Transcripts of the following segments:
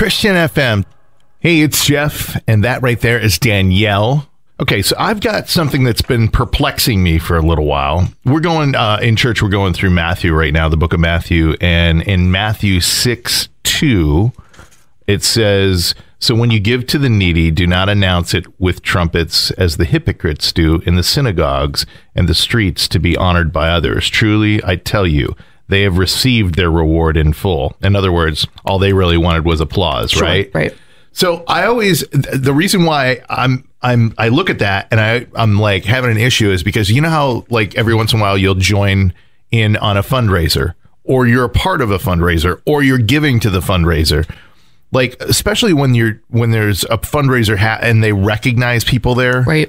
Christian FM. Hey, it's Jeff, and that right there is Danielle. Okay, so I've got something that's been perplexing me for a little while. We're going, in church, we're going through Matthew right now, the book of Matthew, and in Matthew 6:2, it says, "So when you give to the needy, do not announce it with trumpets as the hypocrites do in the synagogues and the streets to be honored by others. Truly, I tell you, they have received their reward in full." In other words, all they really wanted was applause, Sure, right? Right. So the reason why I look at that and I'm like having an issue is because you know how like every once in a while you'll join in on a fundraiser, or you're a part of a fundraiser, or you're giving to the fundraiser. Like, especially when there's a fundraiser and they recognize people there. Right.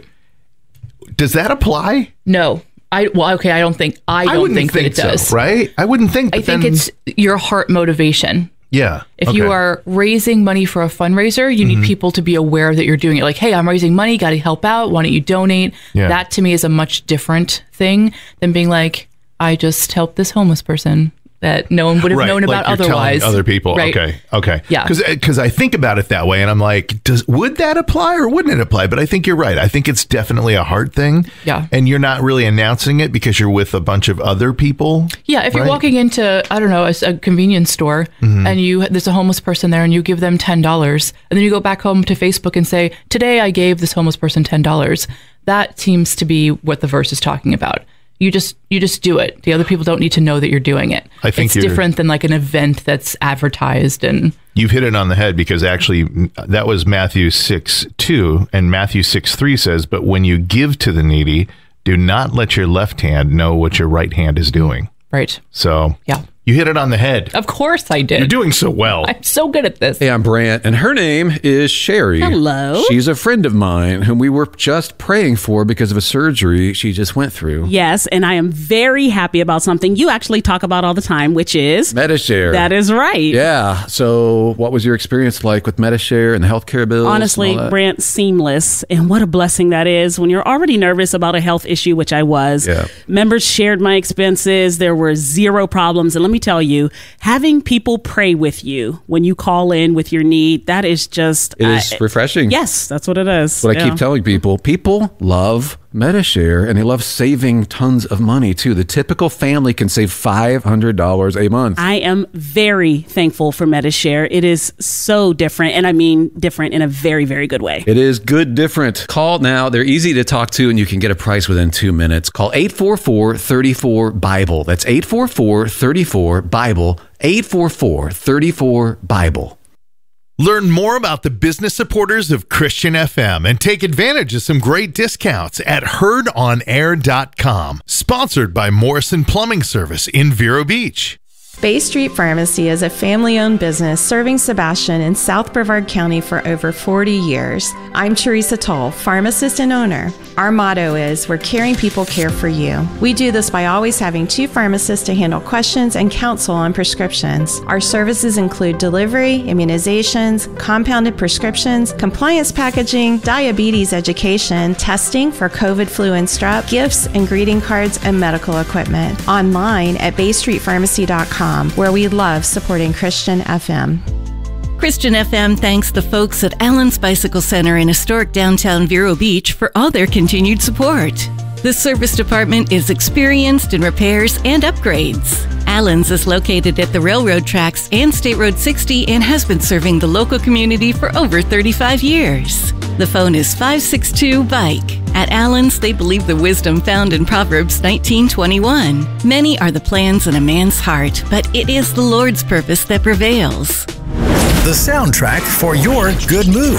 Does that apply? No. I don't think that it does. So, right? I wouldn't think. I think it's your heart motivation. Yeah. If you are raising money for a fundraiser, you need people to be aware that you're doing it. Like, hey, I'm raising money, got to help out. Why don't you donate? Yeah. That to me is a much different thing than being like, I just helped this homeless person that no one would have known about like you're otherwise. Other people. Right. Okay. Yeah. Because I think about it that way, and I'm like, would that apply or wouldn't it apply? But I think you're right. I think it's definitely a heart thing. Yeah. And you're not really announcing it because you're with a bunch of other people. Yeah. If you're walking into, I don't know, a convenience store and there's a homeless person there and you give them $10 and then you go back home to Facebook and say, today I gave this homeless person $10. That seems to be what the verse is talking about. You just do it. The other people don't need to know that you're doing it. I think it's different than like an event that's advertised. And you've hit it on the head, because actually that was Matthew 6:2, and Matthew 6:3 says, "But when you give to the needy, do not let your left hand know what your right hand is doing." right. So Yeah. you hit it on the head. Of course I did. You're doing so well. I'm so good at this. Hey, I'm Brant, and her name is Sherry. Hello. She's a friend of mine whom we were just praying for because of a surgery she just went through. Yes, and I am very happy about something you actually talk about all the time, which is Medi-Share. That is right. Yeah. So what was your experience like with Medi-Share and the healthcare bills? Honestly, Brant, seamless. And what a blessing that is when you're already nervous about a health issue, which I was. Yeah. Members shared my expenses. There were zero problems. And let me tell you, having people pray with you when you call in with your need, that is just... It is refreshing. Yes, that's what it is. That's what I keep telling people. People love Medi-Share, and they love saving tons of money, too. The typical family can save $500 a month. I am very thankful for Medi-Share. It is so different, and I mean different in a very, very good way. It is good different. Call now. They're easy to talk to, and you can get a price within 2 minutes. Call 844-34-BIBLE. That's 844-34-BIBLE. 844-34-BIBLE. Learn more about the business supporters of Christian FM and take advantage of some great discounts at heardonair.com. Sponsored by Morrison Plumbing Service in Vero Beach. Bay Street Pharmacy is a family-owned business serving Sebastian in South Brevard County for over 40 years. I'm Teresa Toll, pharmacist and owner. Our motto is, we're caring people care for you. We do this by always having 2 pharmacists to handle questions and counsel on prescriptions. Our services include delivery, immunizations, compounded prescriptions, compliance packaging, diabetes education, testing for COVID, flu, and strep, gifts and greeting cards, and medical equipment. Online at baystreetpharmacy.com, where we love supporting Christian FM. Christian FM thanks the folks at Allen's Bicycle Center in historic downtown Vero Beach for all their continued support. The service department is experienced in repairs and upgrades. Allen's is located at the railroad tracks and State Road 60 and has been serving the local community for over 35 years. The phone is 562-BIKE. At Allen's, they believe the wisdom found in Proverbs 19:21. Many are the plans in a man's heart, but it is the Lord's purpose that prevails. The soundtrack for your good mood.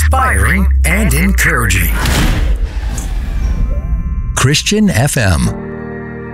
Inspiring and encouraging. Christian FM.